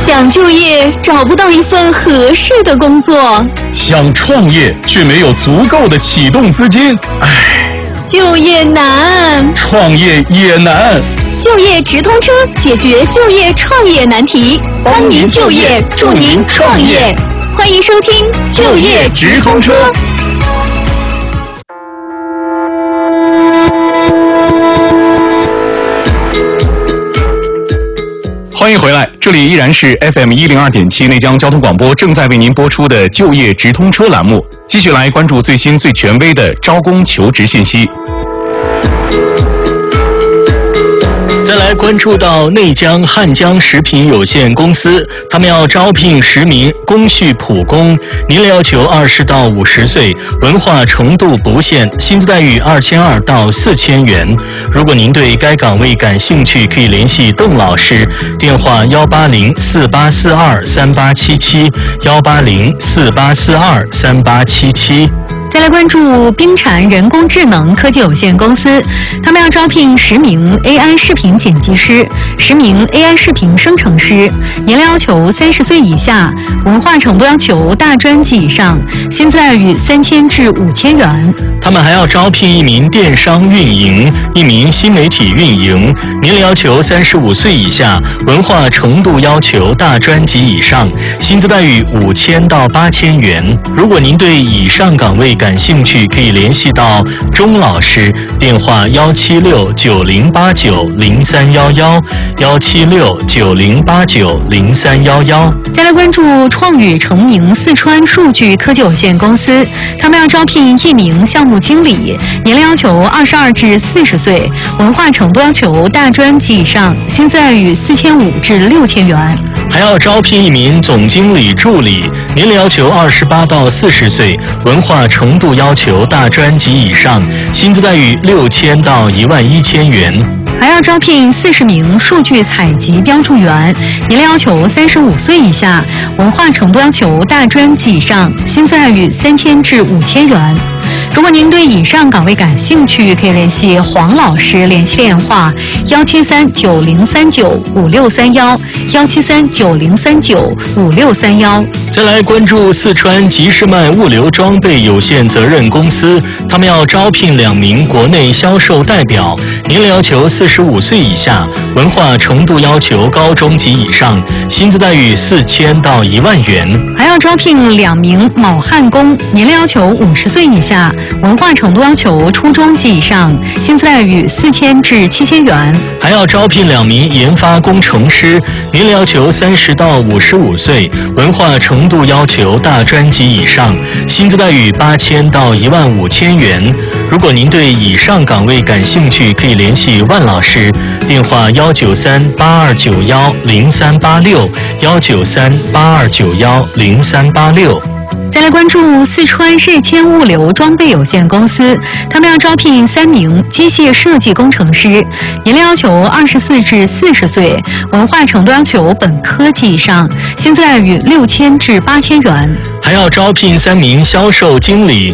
想就业找不到一份合适的工作， 想创业却没有足够的启动资金， 就业难， 创业也难。 就业直通车解决就业创业难题，帮您就业，助您创业。欢迎收听就业直通车。 欢迎回来，这里依然是 FM 102.7内江交通广播正在为您播出的就业直通车栏目，继续来关注最新最权威的招工求职信息。 再来关注到内江汉江食品有限公司，他们要招聘10名工序普工，年龄要求20到50岁，文化程度不限，薪资待遇2200到4000元。如果您对该岗位感兴趣，可以联系邓老师，电话18048423877，18048423877。 再来关注冰蝉人工智能科技有限公司，他们要招聘10名 AI 视频剪辑师、10名 AI 视频生成师，年龄要求30岁以下，文化程度要求大专及以上，薪资待遇3000至5000元。 他们还要招聘1名电商运营、1名新媒体运营，年龄要求35岁以下，文化程度要求大专及以上，薪资待遇5000到8000元。如果您对以上岗位感兴趣，可以联系到钟老师，电话17690890311，17690890311。 再来关注创宇成名四川数据科技有限公司，他们要招聘1名项目经理，年龄要求22至40岁，文化程度要求大专及以上，薪资待遇4500至6000元。 还要招聘1名总经理助理，年龄要求28到40岁，文化程度要求大专及以上，薪资待遇6000到11000元。 还要招聘40名数据采集标注员，年龄要求35岁以下，文化程度要求大专及以上，薪资待遇3000至5000元。如果您对以上岗位感兴趣，可以联系黄老师，联系电话17390395631，17390395631。 再来关注四川吉士曼物流装备有限责任公司，他们要招聘2名国内销售代表，年龄要求45岁以下，文化程度要求高中及以上，薪资待遇4000到10000元。 还要招聘2名铆焊工，年龄要求50岁以下，文化程度要求初中及以上，薪资待遇4000至7000元。 还要招聘2名研发工程师，年龄要求30到55岁，文化程度要求大专及以上，薪资待遇8000到15000元。如果您对以上岗位感兴趣，可以联系万老师，电话19382910386，19382910386。 再来关注四川日千物流装备有限公司，他们要招聘3名机械设计工程师，年龄要求24至40岁，文化程度要求本科及以上，薪资待遇6000至8000元。 还要招聘3名销售经理，